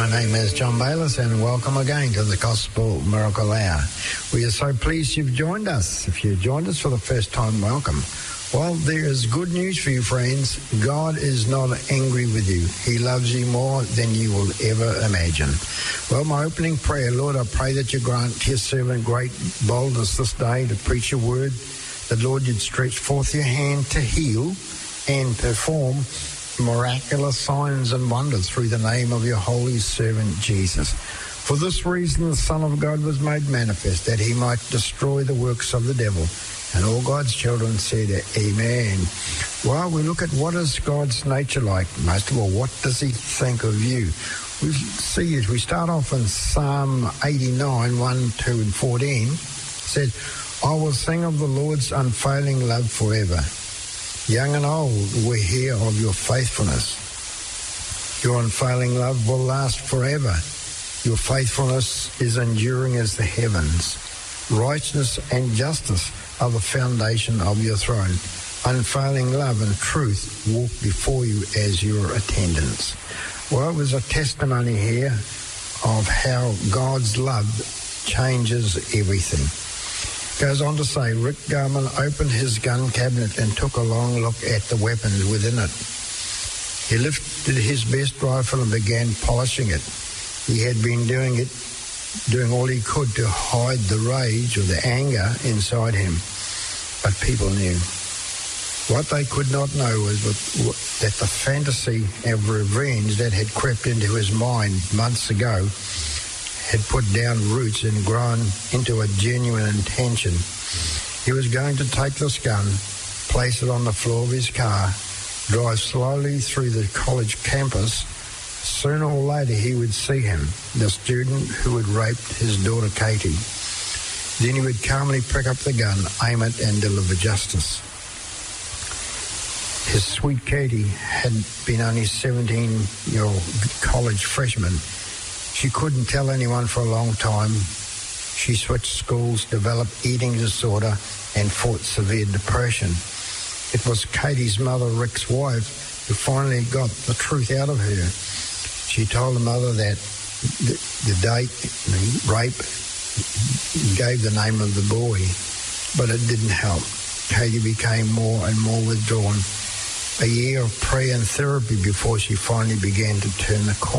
name is John Bayliss, and welcome again to the Gospel Miracle Hour. We are so pleased you've joined us. If you've joined us for the first time, welcome. Well, there is good news for you, friends. God is not angry with you. He loves you more than you will ever imagine. Well, my opening prayer, Lord, I pray that you grant your servant great boldness this day to preach your word, that, Lord, you'd stretch forth your hand to heal and perform miraculous signs and wonders through the name of your holy servant Jesus. For this reason the Son of God was made manifest, that he might destroy the works of the devil. And all God's children said, Amen. Well, we look at what is God's nature like. Most of all, what does he think of you? We see as we start off in Psalm 89, 1, 2 and 14. It said, I will sing of the Lord's unfailing love forever. Young and old will hear of your faithfulness. Your unfailing love will last forever. Your faithfulness is enduring as the heavens. Righteousness and justice are the foundation of your throne. Unfailing love and truth walk before you as your attendants. Well, there's a testimony here of how God's love changes everything. Goes on to say, Rick Garman opened his gun cabinet and took a long look at the weapons within it. He lifted his best rifle and began polishing it. He had been doing all he could to hide the rage or the anger inside him. But people knew. What they could not know was that the fantasy of revenge that had crept into his mind months ago had put down roots and grown into a genuine intention. He was going to take this gun, place it on the floor of his car, drive slowly through the college campus. Sooner or later he would see him, the student who had raped his daughter Katie. Then he would calmly pick up the gun, aim it and deliver justice. His sweet Katie had been only 17-year-old college freshman. She couldn't tell anyone for a long time. She switched schools, developed eating disorder, and fought severe depression. It was Katie's mother, Rick's wife, who finally got the truth out of her. She told the mother that the date, the rape, gave the name of the boy, but it didn't help. Katie became more and more withdrawn. A year of prayer and therapy before she finally began to turn the corner.